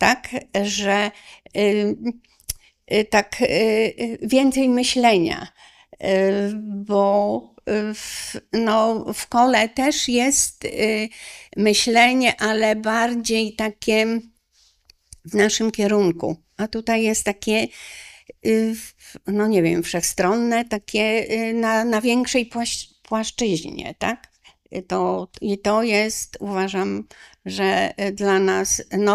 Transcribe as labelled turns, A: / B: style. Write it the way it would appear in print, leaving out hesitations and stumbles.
A: tak, że tak więcej myślenia, bo w kole też jest myślenie, ale bardziej takie w naszym kierunku, a tutaj jest takie, no nie wiem, wszechstronne, takie na większej płaszczyźnie, tak? I to jest, uważam, że dla nas